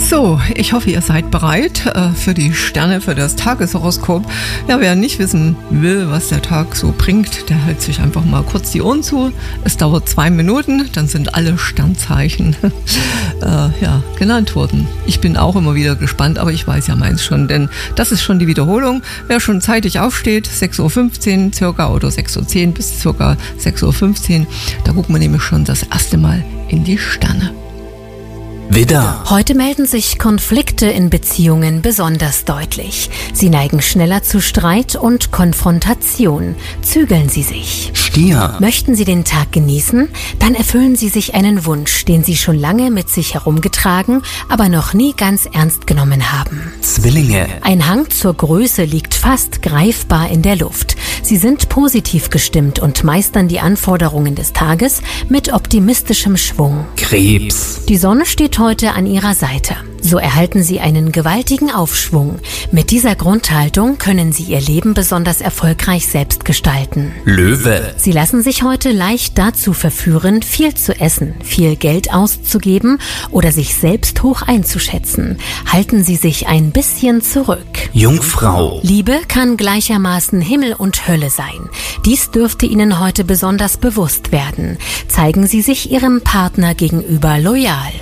So, ich hoffe, ihr seid bereit für die Sterne, für das Tageshoroskop. Ja, wer nicht wissen will, was der Tag so bringt, der hält sich einfach mal kurz die Ohren zu. Es dauert 2 Minuten, dann sind alle Sternzeichen genannt worden. Ich bin auch immer wieder gespannt, aber ich weiß ja meins schon, denn das ist schon die Wiederholung. Wer schon zeitig aufsteht, 6.15 Uhr circa oder 6.10 Uhr bis circa 6.15 Uhr, da gucken wir nämlich schon das erste Mal in die Sterne. Widder. Heute melden sich Konflikte in Beziehungen besonders deutlich. Sie neigen schneller zu Streit und Konfrontation. Zügeln Sie sich. Stier. Möchten Sie den Tag genießen? Dann erfüllen Sie sich einen Wunsch, den Sie schon lange mit sich herumgetragen, aber noch nie ganz ernst genommen haben. Zwillinge. Ein Hang zur Größe liegt fast greifbar in der Luft. Sie sind positiv gestimmt und meistern die Anforderungen des Tages mit optimistischem Schwung. Krebs. Die Sonne steht heute an Ihrer Seite. So erhalten Sie einen gewaltigen Aufschwung. Mit dieser Grundhaltung können Sie Ihr Leben besonders erfolgreich selbst gestalten. Löwe. Sie lassen sich heute leicht dazu verführen, viel zu essen, viel Geld auszugeben oder sich selbst hoch einzuschätzen. Halten Sie sich ein bisschen zurück. Jungfrau. Liebe kann gleichermaßen Himmel und Hölle sein. Dies dürfte Ihnen heute besonders bewusst werden. Zeigen Sie sich Ihrem Partner gegenüber loyal.